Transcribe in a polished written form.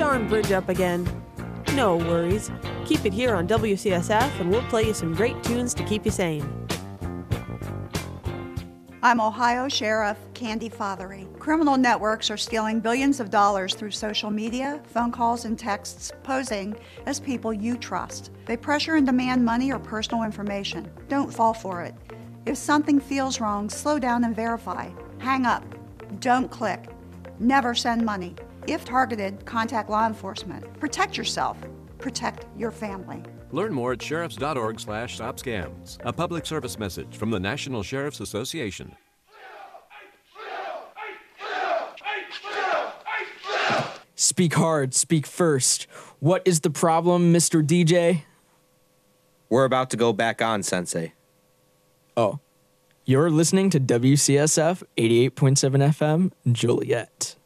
darn bridge up again. No worries. Keep it here on WCSF and we'll play you some great tunes to keep you sane. I'm Ohio Sheriff Candy Fothery. Criminal networks are stealing billions of dollars through social media, phone calls, and texts, posing as people you trust. They pressure and demand money or personal information. Don't fall for it. If something feels wrong, slow down and verify. Hang up. Don't click. Never send money. If targeted, contact law enforcement. Protect yourself. Protect your family. Learn more at sheriffs.org/stopscams. A public service message from the National Sheriff's Association. Speak hard, speak first. What is the problem, Mr. DJ? We're about to go back on, Sensei. Oh, you're listening to WCSF 88.7 FM, Joliet.